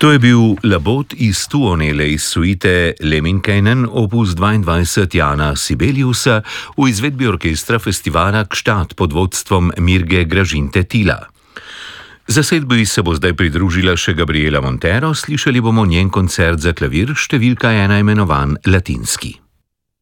To je bil labod iz Tuonele iz suite Lemminkäinen opus 22 Jana Sibeliusa v izvedbi orkestra festivala Gstaad pod vodstvom Mirge Gražinte-Tila. Zasedbi se bo zdaj pridružila še Gabriela Montero, slišali bomo njen koncert za klavir številka 1 imenovan Latinski.